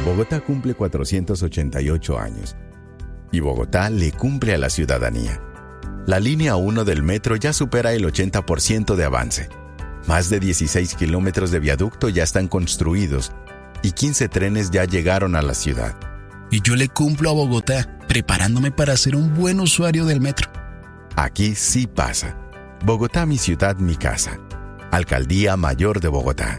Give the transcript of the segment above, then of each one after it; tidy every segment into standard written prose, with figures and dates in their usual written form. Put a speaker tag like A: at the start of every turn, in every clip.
A: Bogotá cumple 488 años. Y Bogotá le cumple a la ciudadanía. La línea 1 del metro ya supera el 80% de avance. Más de 16 kilómetros de viaducto ya están construidos y 15 trenes ya llegaron a la ciudad.
B: Y yo le cumplo a Bogotá, preparándome para ser un buen usuario del metro.
A: Aquí sí pasa. Bogotá, mi ciudad, mi casa. Alcaldía Mayor de Bogotá.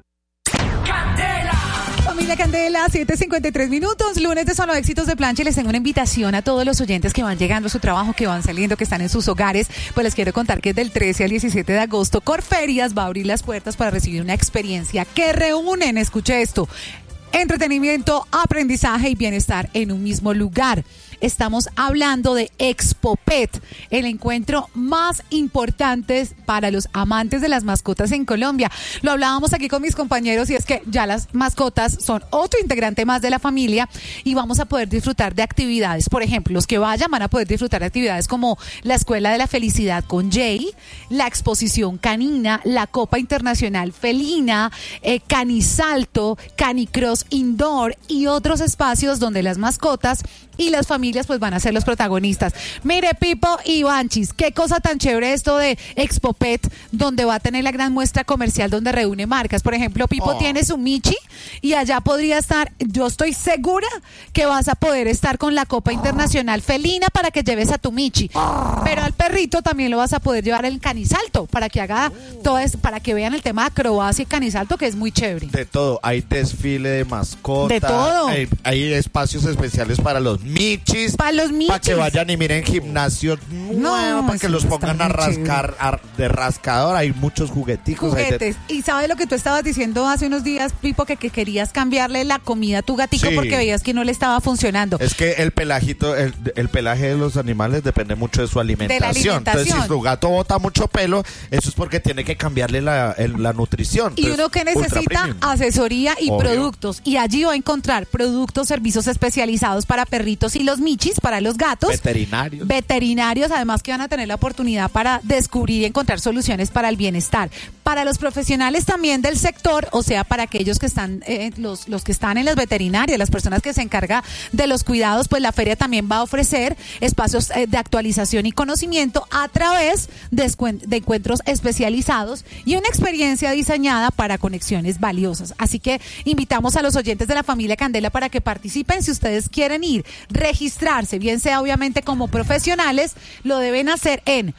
C: Familia Candela, 7:53 minutos, lunes de Solo Éxitos de Plancha, y les tengo una invitación a todos los oyentes que van llegando a su trabajo, que van saliendo, que están en sus hogares. Pues les quiero contar que del 13 al 17 de agosto, Corferias va a abrir las puertas para recibir una experiencia que reúnen, escuche esto, entretenimiento, aprendizaje y bienestar en un mismo lugar. Estamos hablando de Expopet, el encuentro más importante para los amantes de las mascotas en Colombia. Lo hablábamos aquí con mis compañeros y es que ya las mascotas son otro integrante más de la familia y vamos a poder disfrutar de actividades. Por ejemplo, los que vayan van a poder disfrutar de actividades como la Escuela de la Felicidad con Jay, la exposición canina, la Copa Internacional Felina, Canisalto, Canicross Indoor y otros espacios donde las mascotas y las familias pues van a ser los protagonistas. Mire, Pipo y Banchis, qué cosa tan chévere esto de Expopet, donde va a tener la gran muestra comercial donde reúne marcas. Por ejemplo, Pipo tiene su Michi y allá podría estar, yo estoy segura que vas a poder estar con la Copa Internacional Felina para que lleves a tu Michi. Pero al perrito también lo vas a poder llevar en Canisalto para que haga todo esto, para que vean el tema de acrobacia y Canisalto, que es muy chévere.
D: De todo, hay desfile de mascotas.
C: De todo.
D: Hay espacios especiales para los Michis.
C: Para los Michis.
D: Para que vayan y miren gimnasios nuevos, para que los pongan a rascar de rascador. Hay muchos jugueticos.
C: Juguetes. Y ¿sabes lo que tú estabas diciendo hace unos días, Pipo? Que querías cambiarle la comida a tu gatico porque veías que no le estaba funcionando.
D: Es que el pelajito, el pelaje de los animales depende mucho de su alimentación. Entonces, si tu gato bota mucho pelo, eso es porque tiene que cambiarle la nutrición.
C: Y uno que necesita asesoría y productos. Y allí va a encontrar productos, servicios especializados para perritos y los Michis, para los gatos. Veterinarios, además que van a tener la oportunidad para descubrir y encontrar soluciones para el bienestar. Para los profesionales también del sector, o sea, para aquellos que están, los que están en las veterinarias, las personas que se encargan de los cuidados, pues la feria también va a ofrecer espacios de actualización y conocimiento a través de encuentros especializados y una experiencia diseñada para conexiones valiosas. Así que invitamos a los oyentes de la familia Candela para que participen. Si ustedes quieren ir, registrarse, bien sea obviamente como profesionales, lo deben hacer en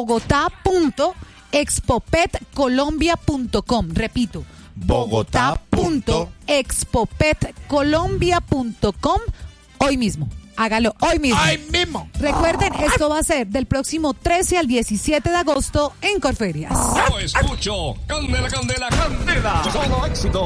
C: bogotá.expopetcolombia.com. Repito, bogotá.expopetcolombia.com. Hoy mismo. Hágalo hoy mismo.
D: ¡Hoy mismo!
C: Recuerden, esto va a ser del próximo 13 al 17 de agosto en Corferias.
E: Yo escucho Candela, Candela, Candela. Solo éxito.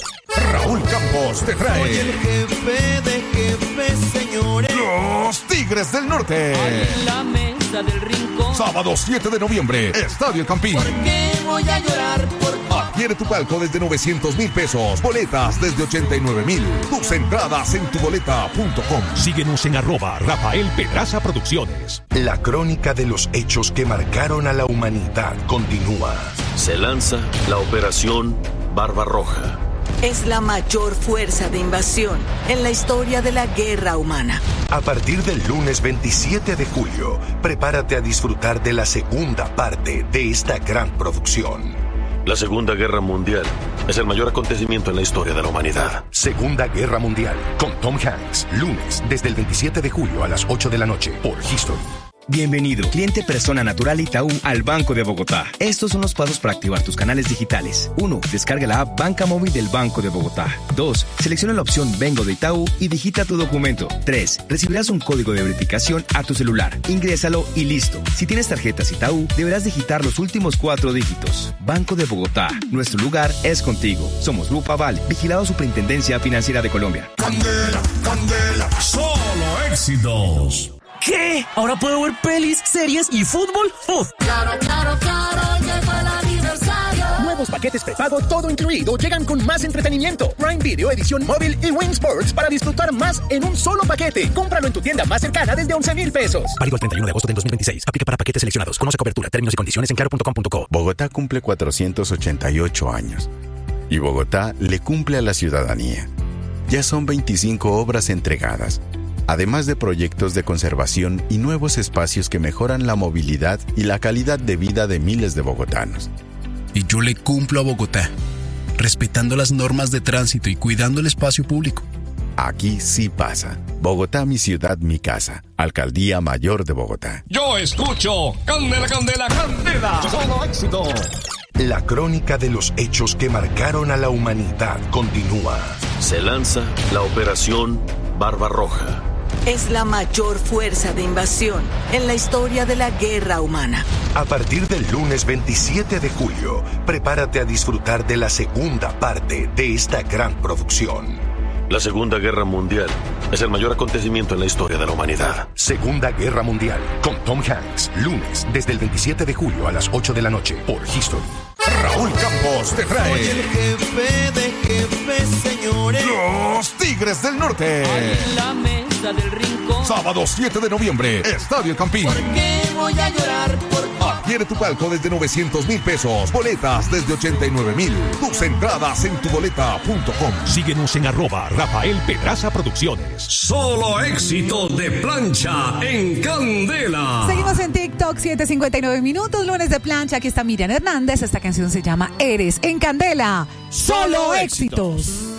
F: Raúl Campos te trae
G: Soy el jefe de jefes, señores.
F: Los Tigres del Norte.
G: En la mesa del rincón.
F: Sábado 7 de noviembre, Estadio El Campín.
G: ¿Por qué voy a llorar?
F: Adquiere tu palco desde 900,000 pesos. Boletas desde 89,000. Tus entradas en tuboleta.com.
E: Síguenos en @Rafael Pedraza Producciones.
H: La crónica de los hechos que marcaron a la humanidad continúa.
I: Se lanza la Operación Barbarroja.
J: Es la mayor fuerza de invasión en la historia de la guerra humana.
H: A partir del lunes 27 de julio, prepárate a disfrutar de la segunda parte de esta gran producción.
I: La Segunda Guerra Mundial es el mayor acontecimiento en la historia de la humanidad.
H: Segunda Guerra Mundial, con Tom Hanks, lunes desde el 27 de julio a las 8 de la noche por History.
K: Bienvenido, cliente persona natural Itaú al Banco de Bogotá. Estos son los pasos para activar tus canales digitales. 1. Descarga la app Banca Móvil del Banco de Bogotá. 2. Selecciona la opción Vengo de Itaú y digita tu documento. 3. Recibirás un código de verificación a tu celular. Ingrésalo y listo. Si tienes tarjetas Itaú, deberás digitar los últimos 4 dígitos. Banco de Bogotá. Nuestro lugar es contigo. Somos Grupo Aval, vigilado Superintendencia Financiera de Colombia.
F: Candela, Candela.
E: Solo éxitos.
L: ¿Qué? ¿Ahora puedo ver pelis, series y fútbol?
G: Claro, claro, claro, llegó el aniversario.
L: Nuevos paquetes prepago, todo incluido, llegan con más entretenimiento. Prime Video, edición móvil y Win Sports para disfrutar más en un solo paquete. Cómpralo en tu tienda más cercana desde 11,000 pesos.
B: Válido el 31 de agosto del 2026. Aplica para paquetes seleccionados. Conoce cobertura, términos y condiciones en claro.com.co.
A: Bogotá cumple 488 años. Y Bogotá le cumple a la ciudadanía. Ya son 25 obras entregadas, además de proyectos de conservación y nuevos espacios que mejoran la movilidad y la calidad de vida de miles de bogotanos.
B: Y yo le cumplo a Bogotá, respetando las normas de tránsito y cuidando el espacio público.
A: Aquí sí pasa. Bogotá, mi ciudad, mi casa. Alcaldía Mayor de Bogotá.
E: Yo escucho Candela, Candela, Candela. Solo éxito.
H: La crónica de los hechos que marcaron a la humanidad continúa.
I: Se lanza la operación Barbarroja.
J: Es la mayor fuerza de invasión en la historia de la guerra humana.
H: A partir del lunes 27 de julio, prepárate a disfrutar de la segunda parte de esta gran producción.
I: La Segunda Guerra Mundial es el mayor acontecimiento en la historia de la humanidad.
H: Segunda Guerra Mundial, con Tom Hanks, lunes, desde el 27 de julio a las 8 de la noche, por History.
F: Raúl Campos te trae...
M: Soy el jefe de jefes, señores.
F: Los Tigres del Norte.
M: En la mesa del rincón.
F: Sábado 7 de noviembre, Estadio El Campín.
M: ¿Por qué voy a llorar?
F: Adquiere tu palco desde 900,000 pesos. Boletas desde 89,000. Tus entradas en tuboleta.com.
N: Síguenos en @Rafael Pedraza Producciones.
E: Solo éxito de plancha en Candela.
C: Seguimos en TikTok, 7:59 minutos, lunes de plancha. Aquí está Miriam Hernández. Esta canción se llama Eres en Candela. Solo éxitos.